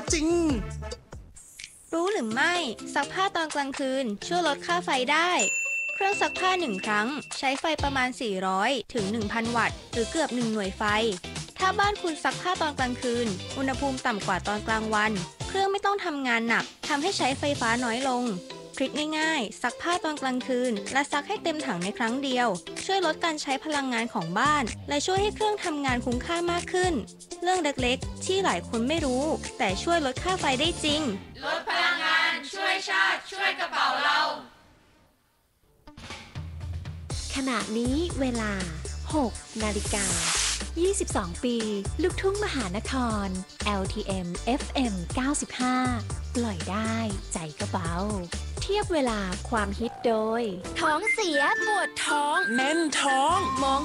จริงรู้หรือไม่ซักผ้าตอนกลางคืนช่วยลดค่าไฟได้เครื่องซักผ้า1 ครั้งใช้ไฟประมาณ400ถึง1,000 วัตต์หรือเกือบ1 หน่วยไฟถ้าบ้านคุณซักผ้าตอนกลางคืนอุณหภูมิต่ำกว่าตอนกลางวันเครื่องไม่ต้องทำงานหนักทำให้ใช้ไฟฟ้าน้อยลงทริคง่ายๆซักผ้าตอนกลางคืนและซักให้เต็มถังในครั้งเดียวช่วยลดการใช้พลังงานของบ้านและช่วยให้เครื่องทำงานคุ้มค่ามากขึ้นเรื่องเล็กๆที่หลายคนไม่รู้แต่ช่วยลดค่าไฟได้จริงลดพลังงานช่วยชาติช่วยกระเป๋าเราขณะนี้เวลา 6 นาฬิกา 22 ปี ลูกทุ่งมหานคร LTM FM 95 ปล่อยได้ใจก็เบา เทียบเวลาความฮิตโดยท้องเสียปวดท้องแน่นท้องมอง